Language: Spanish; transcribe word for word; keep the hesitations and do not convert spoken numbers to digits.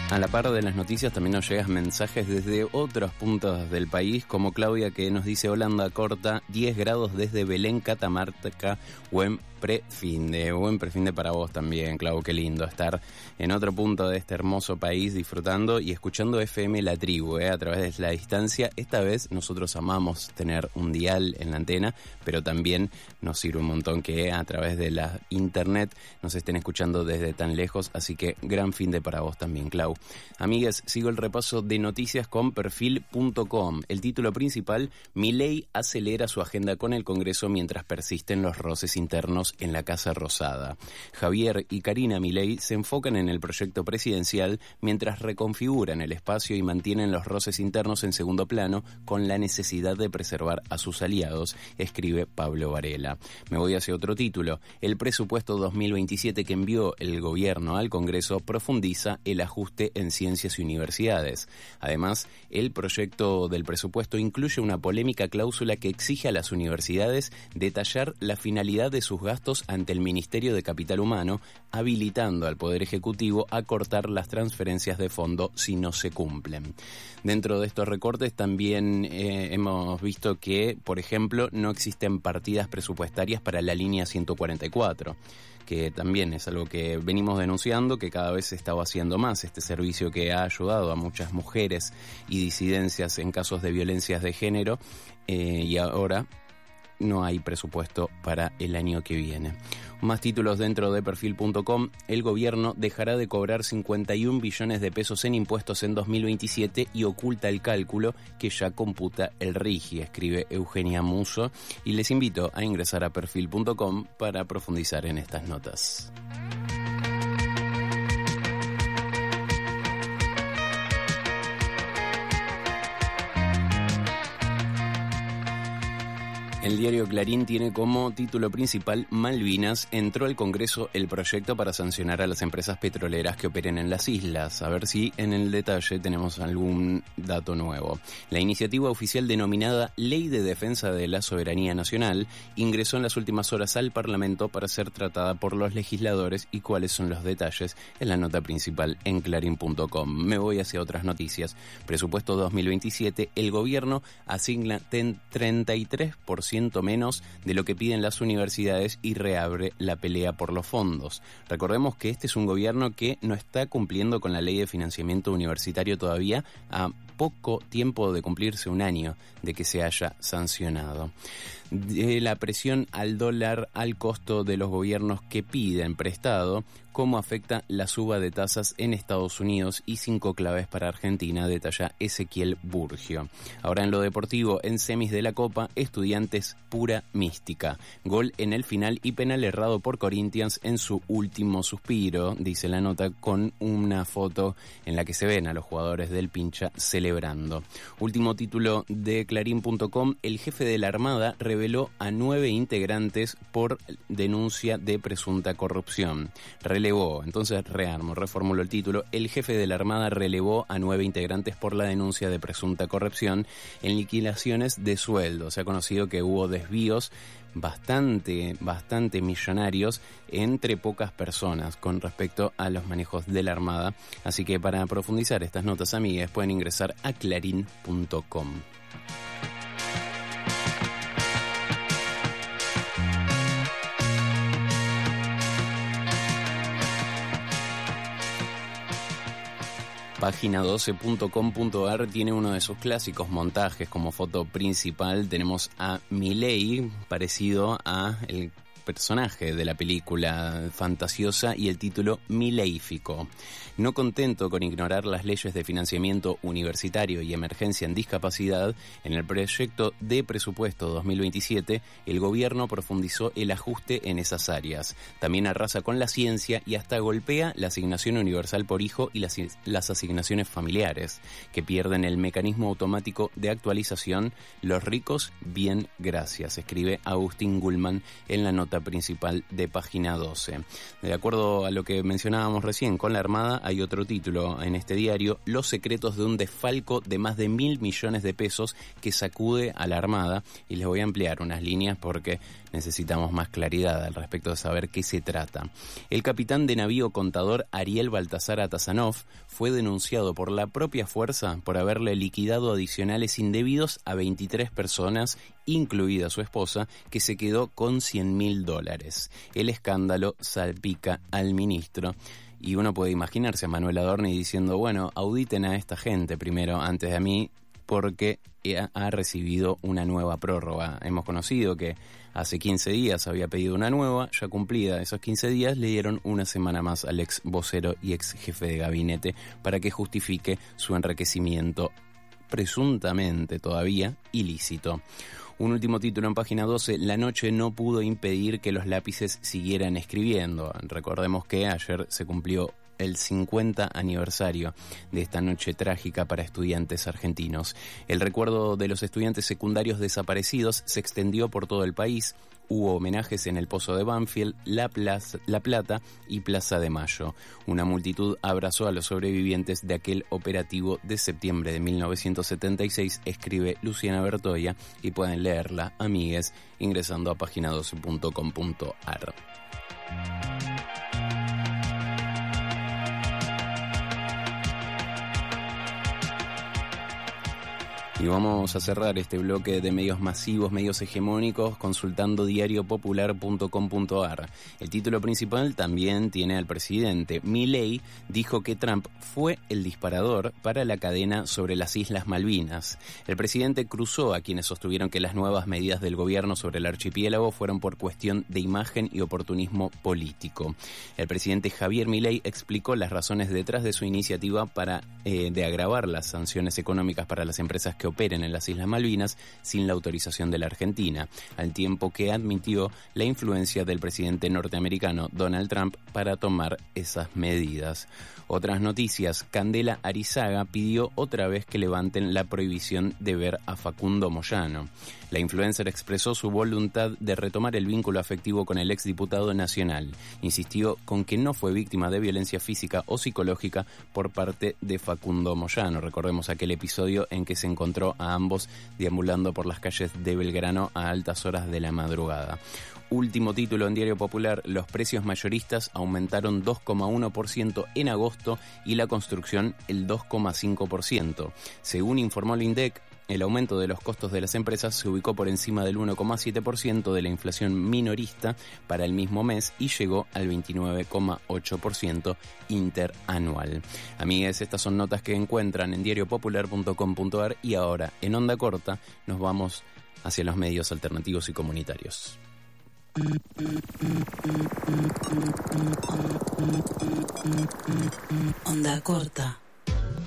A la par de las noticias también nos llegan mensajes desde otros puntos del país, como Claudia, que nos dice: Holanda corta, diez grados desde Belén, Catamarca, buen prefinde. Buen prefinde para vos también, Clau, qué lindo estar en otro punto de este hermoso país disfrutando y escuchando F M La Tribu, eh, a través de la distancia. Esta vez nosotros amamos tener un dial en la antena, pero también nos sirve un montón que a través de la internet nos estén escuchando desde tan lejos, así que gran fin de para vos también, Clau. Amigues, sigo el repaso de noticias con perfil punto com. El título principal: Milei acelera su agenda con el Congreso mientras persisten los roces internos en la Casa Rosada. Javier y Karina Milei se enfocan en el proyecto presidencial mientras reconfiguran el espacio y mantienen los roces internos en segundo plano con la necesidad de preservar a sus aliados, escribe Pablo Varela. Me voy hacia otro título. El presupuesto dos mil veintisiete que envió el gobierno al Congreso profundiza el ajuste en ciencias y universidades. Además, el proyecto del presupuesto incluye una polémica cláusula que exige a las universidades detallar la finalidad de sus gastos ante el Ministerio de Capital Humano, habilitando al Poder Ejecutivo a cortar las transferencias de fondo si no se cumplen. Dentro de estos recortes también eh, hemos visto que, por ejemplo, no existen partidas presupuestarias para la línea ciento cuarenta y cuatro, que también es algo que venimos denunciando, que cada vez se estaba haciendo más, este servicio que ha ayudado a muchas mujeres y disidencias en casos de violencias de género, eh, y ahora no hay presupuesto para el año que viene. Más títulos dentro de perfil punto com. El gobierno dejará de cobrar cincuenta y un billones de pesos en impuestos en dos mil veintisiete y oculta el cálculo que ya computa el RIGI, escribe Eugenia Muso, y les invito a ingresar a perfil punto com para profundizar en estas notas. El diario Clarín tiene como título principal: Malvinas, entró al Congreso el proyecto para sancionar a las empresas petroleras que operen en las islas. A ver si en el detalle tenemos algún dato nuevo. La iniciativa oficial denominada Ley de Defensa de la Soberanía Nacional ingresó en las últimas horas al Parlamento para ser tratada por los legisladores, y cuáles son los detalles en la nota principal en clarín punto com. Me voy hacia otras noticias. Presupuesto dos mil veintisiete, el gobierno asigna treinta y tres por ciento menos de lo que piden las universidades y reabre la pelea por los fondos. Recordemos que este es un gobierno que no está cumpliendo con la ley de financiamiento universitario todavía, a poco tiempo de cumplirse un año de que se haya sancionado. De la presión al dólar al costo de los gobiernos que piden prestado, cómo afecta la suba de tasas en Estados Unidos y cinco claves para Argentina, detalla Ezequiel Burgio. Ahora en lo deportivo, en semis de la Copa, Estudiantes pura mística. Gol en el final y penal errado por Corinthians en su último suspiro, dice la nota, con una foto en la que se ven a los jugadores del Pincha celebrando. Último título de clarín punto com, el jefe de la Armada reveló a nueve integrantes por denuncia de presunta corrupción. Relevó, entonces rearmo, reformulo el título: el jefe de la Armada relevó a nueve integrantes por la denuncia de presunta corrupción en liquidaciones de sueldo. Se ha conocido que hubo desvíos bastante, bastante millonarios entre pocas personas con respecto a los manejos de la Armada. Así que para profundizar estas notas, amigas, pueden ingresar a clarín punto com. Página doce punto com punto ar tiene uno de sus clásicos montajes. Como foto principal tenemos a Milei, parecido a el personaje de la película fantasiosa, y el título Mileífico. No contento con ignorar las leyes de financiamiento universitario y emergencia en discapacidad, en el proyecto de presupuesto dos mil veintisiete, el gobierno profundizó el ajuste en esas áreas. También arrasa con la ciencia y hasta golpea la asignación universal por hijo y las, las asignaciones familiares, que pierden el mecanismo automático de actualización. Los ricos, bien, gracias, escribe Agustín Gullman en la nota nota principal de Página doce. De acuerdo a lo que mencionábamos recién con la Armada, hay otro título en este diario: Los secretos de un desfalco de más de mil millones de pesos que sacude a la Armada. Y les voy a ampliar unas líneas porque necesitamos más claridad al respecto de saber qué se trata. El capitán de navío contador Ariel Baltasar Atazanov fue denunciado por la propia fuerza por haberle liquidado adicionales indebidos a veintitrés personas, incluida su esposa, que se quedó con cien mil dólares. El escándalo salpica al ministro. Y uno puede imaginarse a Manuel Adorni diciendo, bueno, auditen a esta gente primero antes de a mí, porque ha recibido una nueva prórroga. Hemos conocido que hace quince días había pedido una nueva, ya cumplida esos quince días, le dieron una semana más al ex vocero y ex jefe de gabinete para que justifique su enriquecimiento presuntamente todavía ilícito. Un último título en Página doce: La noche no pudo impedir que los lápices siguieran escribiendo. Recordemos que ayer se cumplió el cincuenta aniversario de esta noche trágica para estudiantes argentinos. El recuerdo de los estudiantes secundarios desaparecidos se extendió por todo el país. Hubo homenajes en el Pozo de Banfield, La, Plaza, La Plata y Plaza de Mayo. Una multitud abrazó a los sobrevivientes de aquel operativo de septiembre de mil novecientos setenta y seis, escribe Luciana Bertoya, y pueden leerla, amigues, ingresando a página doce punto com punto ar. Y vamos a cerrar este bloque de medios masivos, medios hegemónicos, consultando diario popular punto com punto ar. El título principal también tiene al presidente. Milei dijo que Trump fue el disparador para la cadena sobre las Islas Malvinas. El presidente cruzó a quienes sostuvieron que las nuevas medidas del gobierno sobre el archipiélago fueron por cuestión de imagen y oportunismo político. El presidente Javier Milei explicó las razones detrás de su iniciativa para eh, de agravar las sanciones económicas para las empresas que operen en las Islas Malvinas sin la autorización de la Argentina, al tiempo que admitió la influencia del presidente norteamericano Donald Trump para tomar esas medidas. Otras noticias: Candela Arizaga pidió otra vez que levanten la prohibición de ver a Facundo Moyano. La influencer expresó su voluntad de retomar el vínculo afectivo con el exdiputado nacional. Insistió con que no fue víctima de violencia física o psicológica por parte de Facundo Moyano. Recordemos aquel episodio en que se encontró a ambos deambulando por las calles de Belgrano a altas horas de la madrugada. Último título en Diario Popular: los precios mayoristas aumentaron dos coma uno por ciento en agosto y la construcción el dos coma cinco por ciento. Según informó el INDEC, el aumento de los costos de las empresas se ubicó por encima del uno coma siete por ciento de la inflación minorista para el mismo mes y llegó al veintinueve coma ocho por ciento interanual. Amigues, estas son notas que encuentran en diario popular punto com punto ar, y ahora en Onda Corta nos vamos hacia los medios alternativos y comunitarios. Onda Corta.